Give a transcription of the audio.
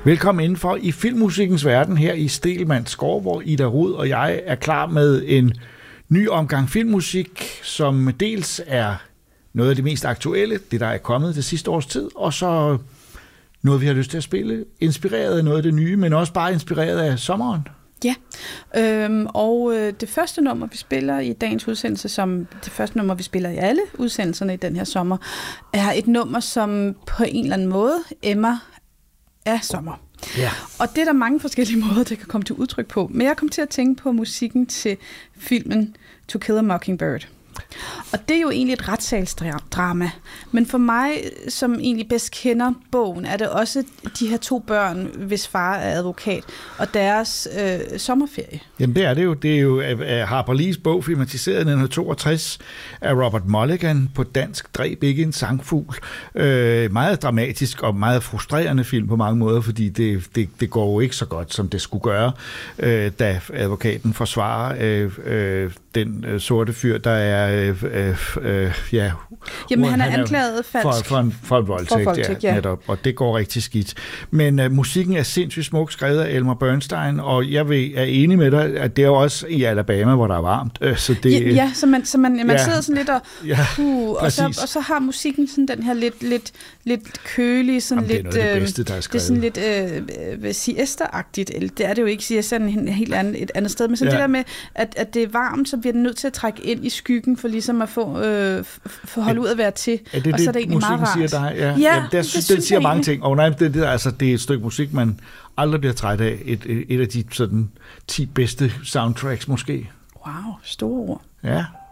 Velkommen indenfor i filmmusikkens verden her i Stegelmanns Score, hvor Ida Rud og jeg er klar med en ny omgang filmmusik, som dels er noget af det mest aktuelle, det der er kommet det sidste års tid, og så noget, vi har lyst til at spille, inspireret af noget af det nye, men også bare inspireret af sommeren. Ja, og det første nummer, vi spiller i dagens udsendelse, som det første nummer, vi spiller i alle udsendelserne i den her sommer, er et nummer, som på en eller anden måde emmer af sommer. Ja. Og det er der mange forskellige måder, det kan komme til udtryk på. Men jeg kom til at tænke på musikken til filmen To Kill a Mockingbird. Og det er jo egentlig et retssalsdrama. Men for mig, som egentlig bedst kender bogen, er det også de her to børn, hvis far er advokat, og deres sommerferie. Jamen det er det jo. Det er jo Harper Lees bog, filmatiseret i 1962 af Robert Mulligan, på dansk Dræb ikke en sangfugl. Meget dramatisk og meget frustrerende film på mange måder, fordi det går jo ikke så godt, som det skulle gøre, da advokaten forsvarer den sorte fyr, der er Jamen, han er anklaget falsk for en voldtægt, ja, netop, og det går rigtig skidt. Men musikken er sindssygt smuk, skrevet af Elmer Bernstein, og jeg er enig med dig, at det er jo også i Alabama, hvor der er varmt. Så det, så man sidder sådan lidt og så har musikken sådan den her lidt kølige, sådan jamen, lidt, det er noget af det bedste, der er skrevet. Det er sådan lidt siesta-agtigt, eller det er det jo ikke, siesta er et andet sted, men sådan det der med, at det er varmt, så bliver den nødt til at trække ind i skyggen, for ligesom at få holde ud at være til, og så er det egentlig meget rart. Siger dig? Ja, det siger mange ting, og nej, det er et stykke musik, man aldrig bliver træt af, et af de sådan 10 bedste soundtracks måske. Wow, store ord. Ja.